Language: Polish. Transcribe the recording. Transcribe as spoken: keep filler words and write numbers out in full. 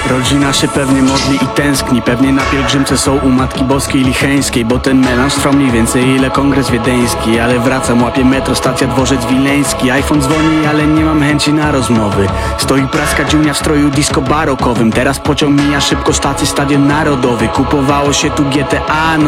Rodzina się pewnie modli i tęskni, pewnie na pielgrzymce są u Matki Boskiej Licheńskiej, bo ten melanż trwa mniej więcej ile kongres wiedeński. Ale wracam, łapię metro, stacja dworzec wileński. iPhone dzwoni, ale nie mam chęci na rozmowy. Stoi praska dziunia w stroju disco barokowym. Teraz pociąg mija szybko stację, Stadion Narodowy. Kupowało się tu G T A, no